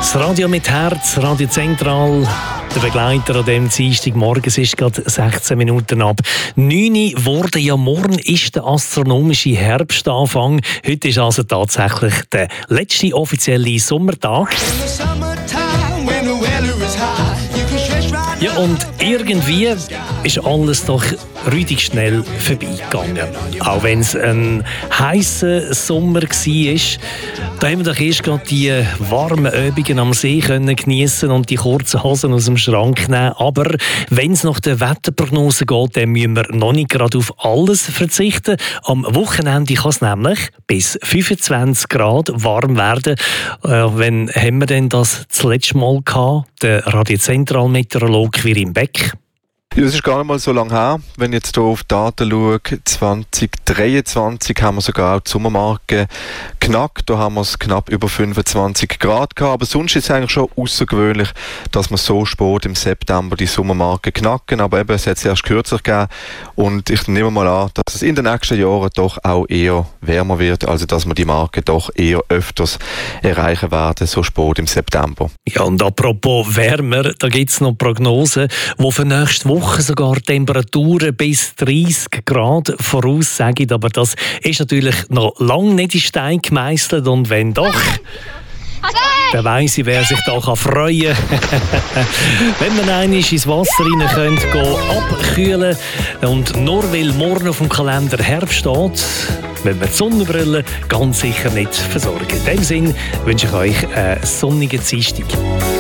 Das Radio mit Herz, Radio Zentral, der Begleiter an diesem Dienstagmorgen. Es ist gerade 16 Minuten ab 9 Uhr geworden. Ja, morgen ist der astronomische Herbstanfang. Heute ist also tatsächlich der letzte offizielle Sommertag. Ja, und irgendwie ist alles doch rüdig schnell vorbeigegangen. Auch wenn es ein heißer Sommer war, da haben wir doch erst gerade die warmen Übungen am See geniessen und die kurzen Hosen aus dem Schrank nehmen. Aber wenn es nach der Wetterprognose geht, dann müssen wir noch nicht gerade auf alles verzichten. Am Wochenende kann es nämlich bis 25 Grad warm werden. Wann haben wir denn das letzte Mal gehabt? Der Radiozentralmeteorologe Quirin Beck. Ja, das ist gar nicht mal so lange her. Wenn ich jetzt hier auf die Daten schaue, 2023 haben wir sogar auch die Sommermarke knackt. Da haben wir es knapp über 25 Grad gehabt. Aber sonst ist es eigentlich schon außergewöhnlich, dass wir so spät im September die Sommermarke knacken. Aber eben, es hat es erst kürzlich gegeben. Und ich nehme mal an, dass es in den nächsten Jahren doch auch eher wärmer wird. Also, dass wir die Marke doch eher öfters erreichen werden, so spät im September. Ja, und apropos wärmer, da gibt es noch Prognosen, die für nächste Woche sogar Temperaturen bis 30 Grad voraussagen. Aber das ist natürlich noch lange nicht in Stein gemeißelt. Und wenn doch, dann weiss ich, wer sich da freuen kann. Wenn man einmal ins Wasser rein könnt, abkühlen. Und nur weil morgen auf dem Kalender Herbst steht, wenn wir die Sonnenbrille ganz sicher nicht versorgen. In dem Sinne wünsche ich euch einen sonnigen Dienstag.